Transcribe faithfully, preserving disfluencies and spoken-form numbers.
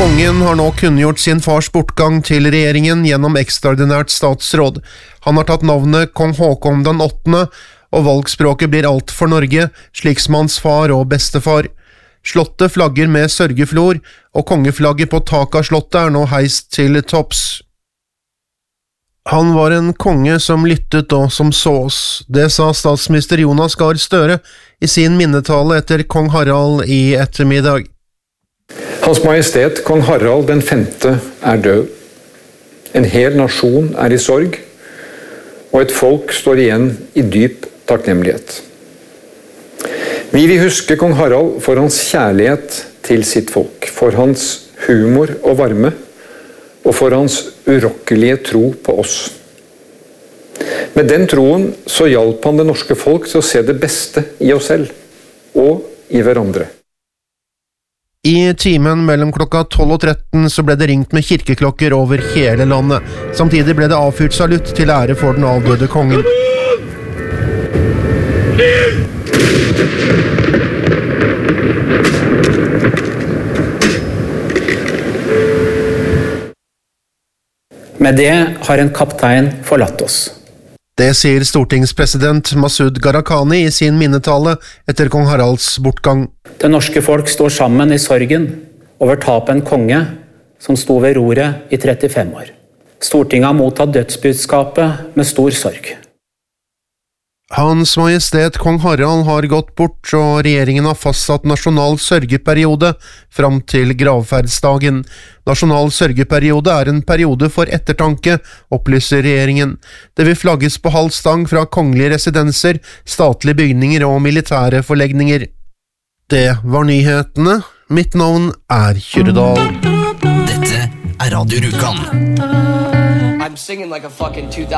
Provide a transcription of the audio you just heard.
Kongen har nå kunngjort sin fars bortgang til regjeringen gjennom ekstraordinært statsråd. Han har tatt navnet Kong Håkon den åttende, og valgspråket blir alt for Norge, slik som hans far og bestefar. Slottet flagger med sørgeflor, og kongeflagget på taket av slottet er nå heist til topps. Han var en konge som lyttet og som så oss. Det sa statsminister Jonas Gahr Støre i sin minnetale etter kong Harald i ettermiddag. Hans Majestet Kong Harald den femte er død. En hel nasjon er i sorg, og et folk står igjen i dyp takknemlighet. Vi vil huske kong Harald for hans kjærlighet til sitt folk, for hans humor og varme, og for hans urokkelige tro på oss. Med den troen så hjalp han det norske folk til å se det beste i oss selv, og i hverandre. I timen mellom klokka tolv og tretten så ble det ringt med kirkeklokker over hele landet. Samtidig ble det avfyrt salutt til ære for den avdøde kongen. Med det har en kaptein forlatt oss. Det sier stortingspresident Masud Gharahkhani i sin minnetale etter kong Haralds bortgang. Det norske folk står sammen i sorgen over tapet en konge som sto ved roret i trettifem år. Stortinget har mottatt dødsbudskapet med stor sorg. Hans Majestet Kong Harald har gått bort, og regjeringen har fastsatt nasjonal sørgeperiode fram til gravferdsdagen. Nasjonal sørgeperiode er en periode for ettertanke, opplyser regjeringen. Det vil flagges på halv stang fra kongelige residenser, statlige bygninger og militære forlegninger. Det var nyhetene. Mitt navn er Kyrredal. Dette er Radio Rjukan. I'm singing like a fucking two thousand